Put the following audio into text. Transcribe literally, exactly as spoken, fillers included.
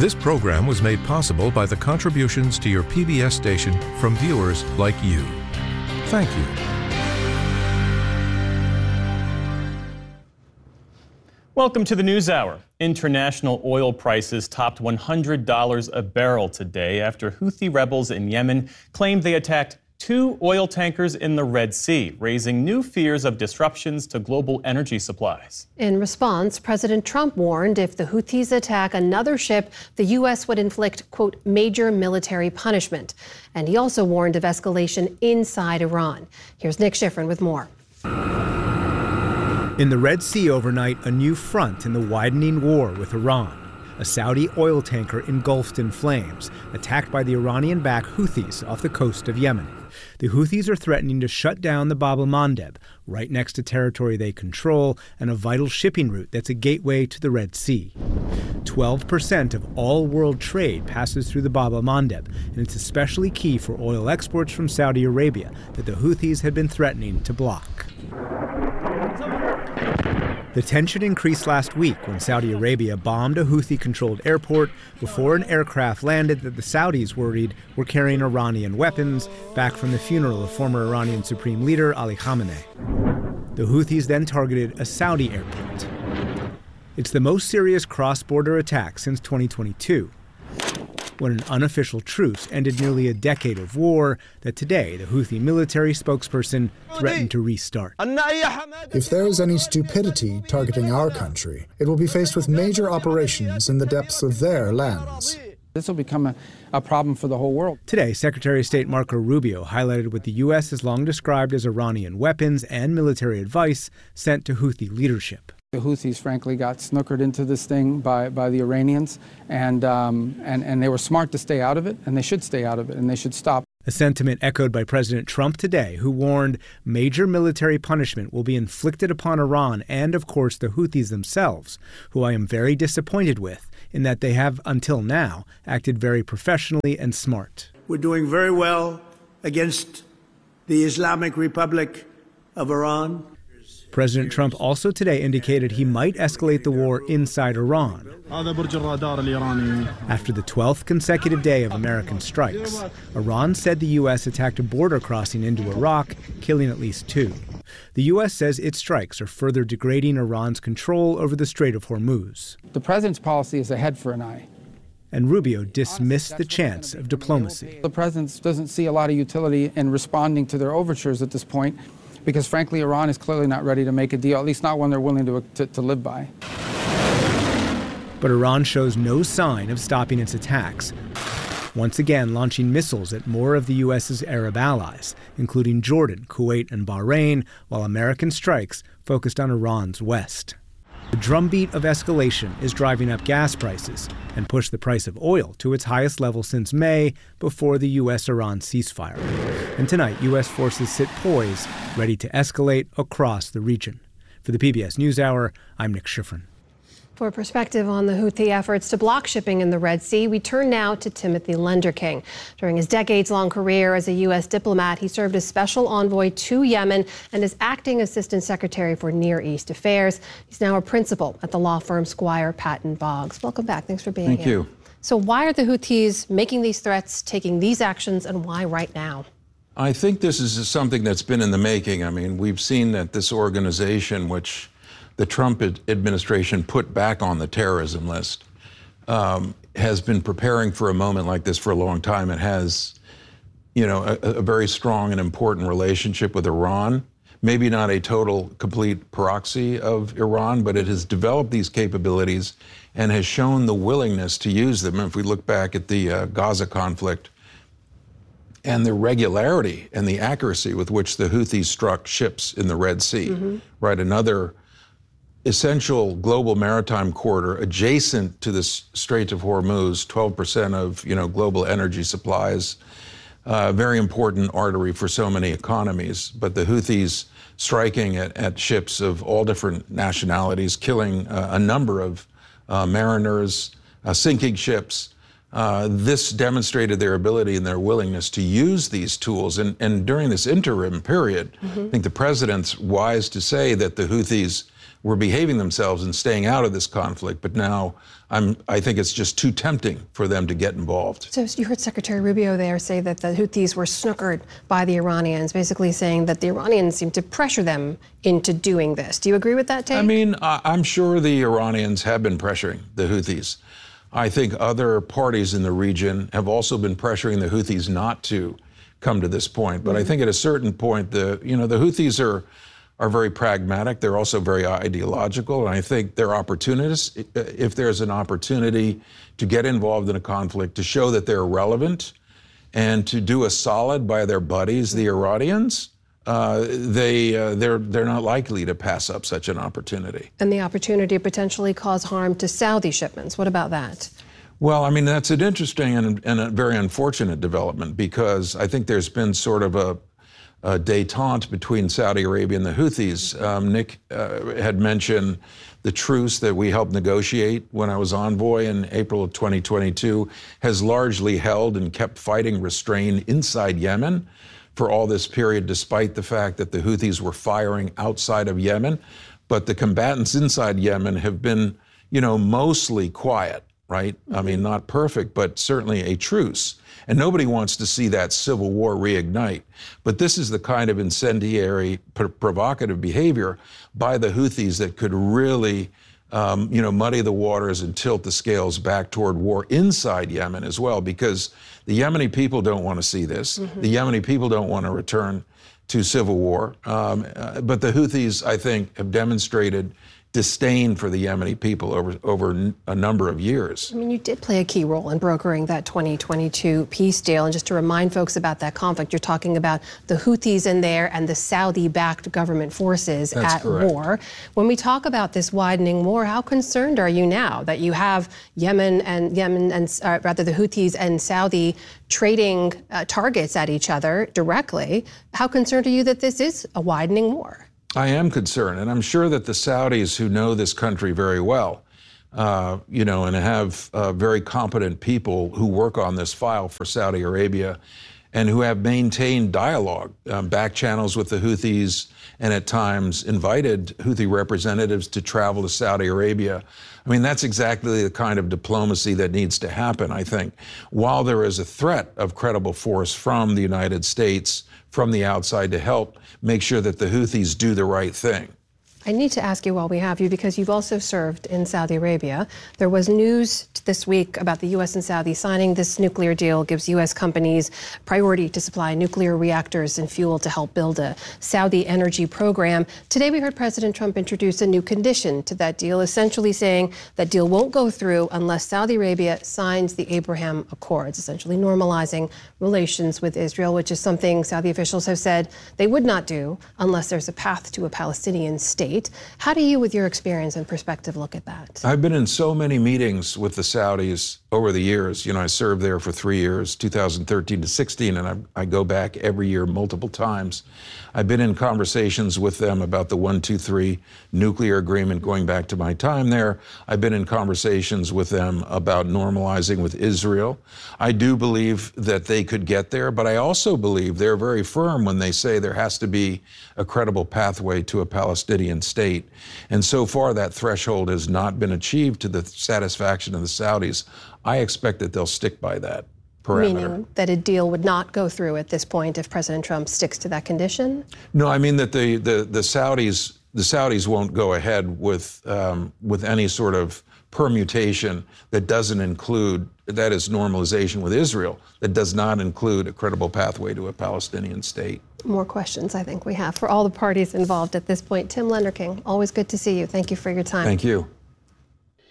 This program was made possible by the contributions to your P B S station from viewers like you. Thank you. Welcome to the NewsHour. International oil prices topped one hundred dollars a barrel today after Houthi rebels in Yemen claimed they attacked two oil tankers in the Red Sea, raising new fears of disruptions to global energy supplies. In response, President Trump warned if the Houthis attack another ship, the U S would inflict, quote, major military punishment. And he also warned of escalation inside Iran. Here's Nick Schifrin with more. In the Red Sea overnight, a new front in the widening war with Iran. A Saudi oil tanker engulfed in flames, attacked by the Iranian-backed Houthis off the coast of Yemen. The Houthis are threatening to shut down the Bab el-Mandeb, right next to territory they control and a vital shipping route that's a gateway to the Red Sea. twelve percent of all world trade passes through the Bab el-Mandeb, and it's especially key for oil exports from Saudi Arabia that the Houthis had been threatening to block. The tension increased last week when Saudi Arabia bombed a Houthi-controlled airport before an aircraft landed that the Saudis worried were carrying Iranian weapons back from the funeral of former Iranian Supreme Leader Ali Khamenei. The Houthis then targeted a Saudi airport. It's the most serious cross-border attack since twenty twenty-two, when an unofficial truce ended nearly a decade of war that today the Houthi military spokesperson threatened to restart. If there is any stupidity targeting our country, it will be faced with major operations in the depths of their lands. This will become a, a problem for the whole world. Today, Secretary of State Marco Rubio highlighted what the U S has long described as Iranian weapons and military advice sent to Houthi leadership. The Houthis, frankly, got snookered into this thing by, by the Iranians, and, um, and, and they were smart to stay out of it, and they should stay out of it, and they should stop. A sentiment echoed by President Trump today, who warned major military punishment will be inflicted upon Iran and, of course, the Houthis themselves, who I am very disappointed with, in that they have, until now, acted very professionally and smart. We're doing very well against the Islamic Republic of Iran. President Trump also today indicated he might escalate the war inside Iran. After the twelfth consecutive day of American strikes, Iran said the U S attacked a border crossing into Iraq, killing at least two. The U S says its strikes are further degrading Iran's control over the Strait of Hormuz. The president's policy is a head for an eye. And Rubio dismissed the chance of diplomacy. The president doesn't see a lot of utility in responding to their overtures at this point, because frankly, Iran is clearly not ready to make a deal, at least not one they're willing to, to, to live by. But Iran shows no sign of stopping its attacks, once again launching missiles at more of the U S's Arab allies, including Jordan, Kuwait, and Bahrain, while American strikes focused on Iran's west. The drumbeat of escalation is driving up gas prices and pushed the price of oil to its highest level since May, before the U S-Iran ceasefire. And tonight, U S forces sit poised, ready to escalate across the region. For the P B S NewsHour, I'm Nick Schifrin. For perspective on the Houthi efforts to block shipping in the Red Sea, we turn now to Timothy Lenderking. During his decades-long career as a U S diplomat, he served as special envoy to Yemen and as acting assistant secretary for Near East Affairs. He's now a principal at the law firm Squire Patton Boggs. Welcome back. Thanks for being Thank here. Thank you. So why are the Houthis making these threats, taking these actions, and why right now? I think this is something that's been in the making. I mean, we've seen that this organization, which the Trump administration put back on the terrorism list, um, has been preparing for a moment like this for a long time. It has, you know, a, a very strong and important relationship with Iran. Maybe not a total, complete proxy of Iran, but it has developed these capabilities and has shown the willingness to use them. If we look back at the uh, Gaza conflict and the regularity and the accuracy with which the Houthis struck ships in the Red Sea, mm-hmm. right, another essential global maritime corridor adjacent to the Strait of Hormuz, twelve percent of, you know, global energy supplies, uh, very important artery for so many economies. But the Houthis striking at, at ships of all different nationalities, killing uh, a number of uh, mariners, uh, sinking ships. Uh, this demonstrated their ability and their willingness to use these tools. And, and during this interim period, mm-hmm. I think the president's wise to say that the Houthis were behaving themselves and staying out of this conflict. But now I'm, I think it's just too tempting for them to get involved. So you heard Secretary Rubio there say that the Houthis were snookered by the Iranians, basically saying that the Iranians seemed to pressure them into doing this. Do you agree with that take? I mean, I'm sure the Iranians have been pressuring the Houthis. I think other parties in the region have also been pressuring the Houthis not to come to this point. But mm-hmm. I think at a certain point, the you know the Houthis are are very pragmatic. They're also very ideological, and I think they're opportunists. If there's an opportunity to get involved in a conflict, to show that they're relevant, and to do a solid by their buddies, the Iranians, uh, they uh, they're they're not likely to pass up such an opportunity. And the opportunity to potentially cause harm to Saudi shipments. What about that? Well, I mean, that's an interesting and, and a very unfortunate development, because I think there's been sort of a, a détente between Saudi Arabia and the Houthis. Um, Nick uh, had mentioned the truce that we helped negotiate when I was envoy in April of twenty twenty-two has largely held and kept fighting restrained inside Yemen for all this period, despite the fact that the Houthis were firing outside of Yemen. But the combatants inside Yemen have been, you know, mostly quiet. Right? I mean, not perfect, but certainly a truce. And nobody wants to see that civil war reignite. But this is the kind of incendiary, pr- provocative behavior by the Houthis that could really, um, you know, muddy the waters and tilt the scales back toward war inside Yemen as well, because the Yemeni people don't want to see this. Mm-hmm. The Yemeni people don't want to return to civil war. Um, uh, but the Houthis, I think, have demonstrated disdain for the Yemeni people over over a number of years. I mean, you did play a key role in brokering that twenty twenty-two peace deal. And just to remind folks about that conflict, you're talking about the Houthis in there and the Saudi-backed government forces That's at correct. war. When we talk about this widening war, how concerned are you now that you have Yemen and Yemen and uh, rather the Houthis and Saudi trading uh, targets at each other directly? How concerned are you that this is a widening war? I am concerned, and I'm sure that the Saudis, who know this country very well, uh, you know, and have uh, very competent people who work on this file for Saudi Arabia, and who have maintained dialogue, um, back channels with the Houthis, and at times invited Houthi representatives to travel to Saudi Arabia. I mean, that's exactly the kind of diplomacy that needs to happen, I think. While there is a threat of credible force from the United States, from the outside, to help make sure that the Houthis do the right thing. I need to ask you while we have you, because you've also served in Saudi Arabia. There was news this week about the U S and Saudi signing this nuclear deal, gives U S companies priority to supply nuclear reactors and fuel to help build a Saudi energy program. Today we heard President Trump introduce a new condition to that deal, essentially saying that deal won't go through unless Saudi Arabia signs the Abraham Accords, essentially normalizing relations with Israel, which is something Saudi officials have said they would not do unless there's a path to a Palestinian state. How do you, with your experience and perspective, look at that? I've been in so many meetings with the Saudis over the years. You know, I served there for three years, two thousand thirteen to sixteen, and I, I go back every year multiple times. I've been in conversations with them about the one two three nuclear agreement going back to my time there. I've been in conversations with them about normalizing with Israel. I do believe that they could get there, but I also believe they're very firm when they say there has to be a credible pathway to a Palestinian state. And so far, that threshold has not been achieved to the satisfaction of the Saudis. I expect that they'll stick by that parameter. Meaning that a deal would not go through at this point if President Trump sticks to that condition? No, I mean that the, the, the Saudis the Saudis won't go ahead with um, with any sort of permutation that doesn't include, that is normalization with Israel, that does not include a credible pathway to a Palestinian state. More questions I think we have for all the parties involved at this point. Tim Lenderking, always good to see you. Thank you for your time. Thank you.